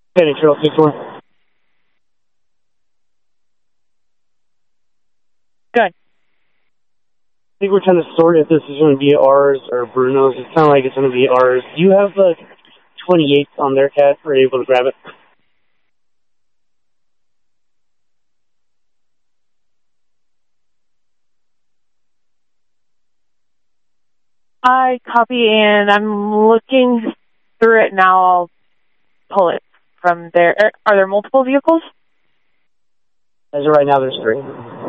Penny Trail 6-1. Good. I think we're trying to sort if this is going to be ours or Bruno's. It sounds like it's going to be ours. Do you have the 28 on their cat? Are you able to grab it? I copy, and I'm looking through it now. I'll pull it from there. Are there multiple vehicles? As of right now, there's 3.